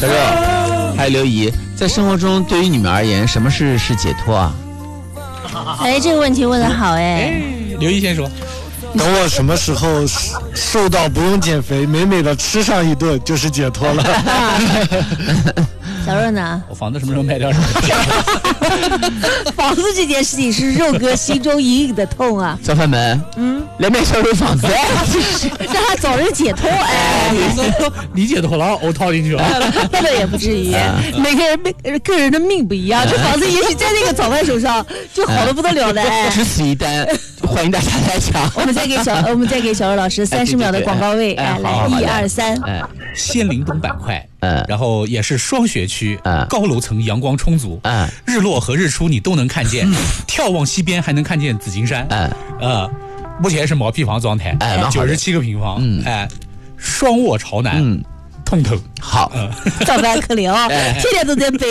小肉，还有刘姨，在生活中对于你们而言，什么是解脱啊？ 哎，这个问题问得好哎。 刘姨先说。 等我什么时候瘦到不用减肥，美美的吃上一顿就是解脱了。 小肉呢？ 我房子什么时候卖掉什么时候。 房子这件事情是肉哥心中隐隐的痛啊。 小粉们，来买小肉房子， 让他早日解脱。哎， 你解脱了，我套进去了。 那倒也不至于，每个人的命不一样，这房子也许在那个早饭手上就好的不得了的。哎， 只此一单，欢迎大家来抢。 我们再给小肉老师30秒的广告位。哎，来1、2、3。 仙林东板块，然后也是双学区，高楼层阳光充足，日落和日出你都能看见，眺望西边还能看见紫金山，目前是毛坯房状态，97个平方，双卧朝南，通透， 好， 早饭可怜哦，天天都在背。